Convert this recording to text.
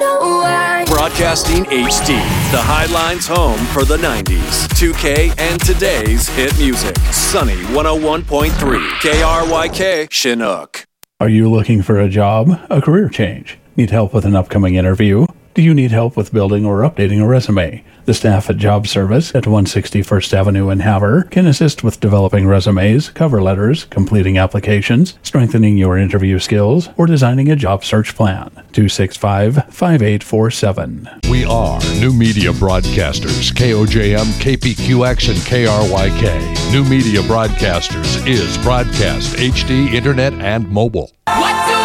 know why. Broadcasting HD, the Highlines home for the 90s, 2K, and today's hit music. Sunny 101.3, KRYK, Chinook. Are you looking for a job, a career change? Need help with an upcoming interview? Do you need help with building or updating a resume? The staff at Job Service at 160 First Avenue in Havre can assist with developing resumes, cover letters, completing applications, strengthening your interview skills, or designing a job search plan. 265-5847. We are New Media Broadcasters, KOJM, KPQX, and KRYK. New Media Broadcasters is broadcast, HD, internet, and mobile. What do